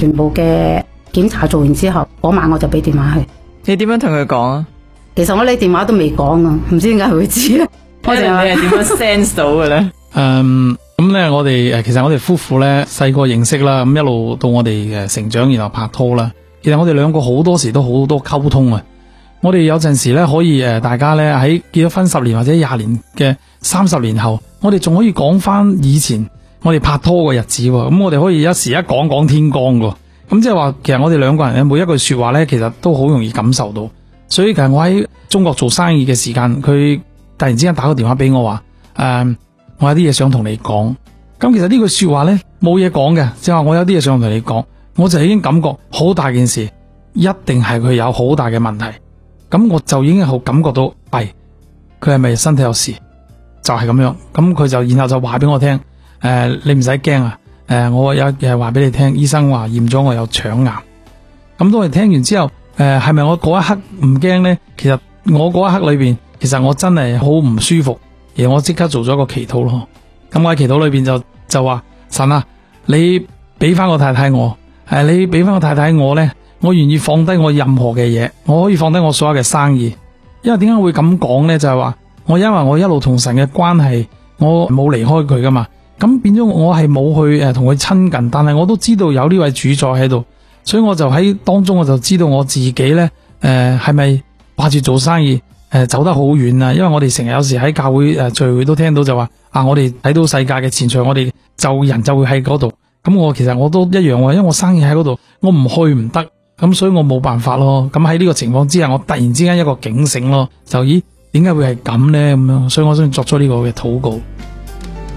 全部嘅檢查做完之後，嗰晚我就俾電話佢。 你點樣同佢講啊？ 其實我呢電話都未講啊，唔知點解佢會知啊。 我哋你係點樣 sense 到嘅咧？ 咁咧，我哋其實我哋夫婦咧細個認識啦，咁一路到我哋成長，然後拍拖啦。其實我哋兩個好多時都好多溝通啊。我哋有陣時咧可以大家咧喺結咗婚10年或者20年嘅30年後，我哋仲可以講翻以前我哋拍拖嘅日子。咁我哋可以一時一講天光噶。咁即係話，其實我哋兩個人嘅每一句說話咧，其實都好容易感受到。所以其實我喺中國做生意嘅時間，佢突然之間打個電話俾我話，我有啲嘢想同你講。咁其實呢句說話咧冇嘢講嘅，即係話我有啲嘢想同你講，我就已經感覺好大件事，一定係佢有好大嘅問題。咁我就已經好感覺到，佢係咪身體有事？就係咁樣。咁佢就然後就話俾我聽，你唔使驚啊，我有嘢話俾你聽，醫生話驗咗我有腸癌。咁當我聽完之後，係咪我嗰一刻唔驚呢？其實我嗰一刻裏邊，其實我真係好唔舒服，而我即刻做咗個祈禱咯。咁我喺祈禱裏邊就話，神啊，你俾翻個太太我，你俾翻個太太我呢，我願意放低我任何嘅嘢，我可以放低我所有嘅生意。因為點解會咁講呢？就係話因為我一路同神嘅關係，我冇離開佢噶嘛。咁變咗我係冇去同佢親近，但係我都知道有呢位主宰喺度，所以我就喺當中我就知道我自己呢，係咪掛住做生意走得好遠啊？因為我哋成日有時喺教會聚會都聽到就話我哋睇到世界嘅前場，我哋人就會喺嗰度。咁其實我都一樣，因為我生意喺嗰度，我唔去唔得，咁所以我冇辦法咯。咁喺呢個情況之下，我突然之間一個警醒咯，就點解會係咁呢？咁樣，所以我先作出呢個嘅禱告。